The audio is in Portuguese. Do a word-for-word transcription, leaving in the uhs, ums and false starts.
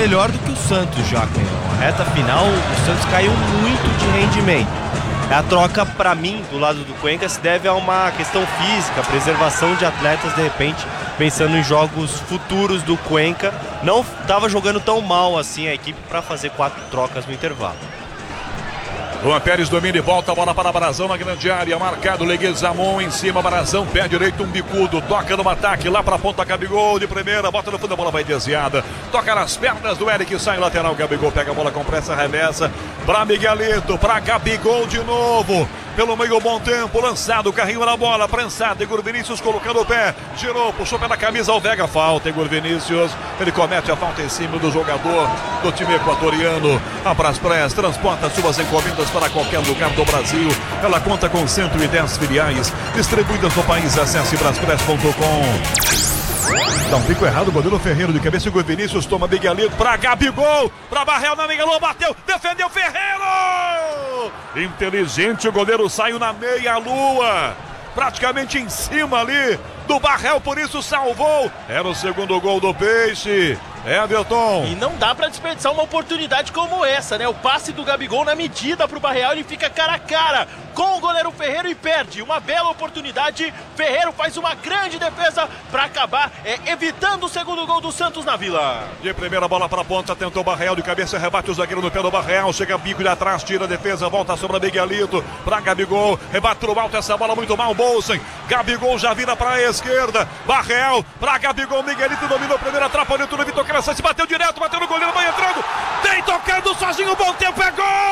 melhor do que o Santos já, Cunhão. A reta final, o Santos caiu muito de rendimento. A troca, para mim, do lado do Cuenca, se deve a uma questão física, preservação de atletas, de repente, pensando em jogos futuros do Cuenca. Não estava jogando tão mal assim a equipe para fazer quatro trocas no intervalo. Luan Pérez domina e volta a bola para Barazão na grande área, marcado Leguizamon em cima, Barazão, pé direito, um bicudo, toca no ataque, lá para a ponta, Gabigol de primeira, bota no fundo, a bola vai desviada, toca nas pernas do Eric, sai lateral, Gabigol pega a bola com pressa, remessa, para Miguelito, para Gabigol de novo, pelo meio, bom tempo, lançado, carrinho na bola, prensado, Igor Vinícius colocando o pé, girou, puxou pela camisa, o Vega, falta, Igor Vinícius, ele comete a falta em cima do jogador do time equatoriano, a Braspress transporta suas encomendas para qualquer lugar do Brasil, ela conta com cento e dez filiais, distribuídas no país, acesse braspress ponto com. Dá um pico errado, o goleiro Ferreiro de cabeça, Igor Vinícius toma Miguelito para Gabigol, para Barrel na Miguelão, bateu, defendeu Ferreiro! Inteligente, o goleiro saiu na meia-lua, praticamente em cima ali do Barrel, por isso salvou. Era o segundo gol do Peixe. Everton. E não dá pra desperdiçar uma oportunidade como essa, né? O passe do Gabigol na medida pro Barreal, ele fica cara a cara com o goleiro Ferreiro e perde uma bela oportunidade. Ferreiro faz uma grande defesa pra acabar é, evitando o segundo gol do Santos na Vila. De primeira bola pra ponta, tentou o Barreal de cabeça, rebate o zagueiro no pé do Barreal, chega bico de atrás, tira a defesa, volta sobre Miguelito, pra Gabigol, rebate pro alto essa bola muito mal, Bolsen, Gabigol já vira pra esquerda, Barreal, pra Gabigol, Miguelito dominou a primeira, atrapalhou tudo, Vitor Crescente, bateu direto, bateu no goleiro, vai entrando, tem tocando sozinho, bom tempo, é gol!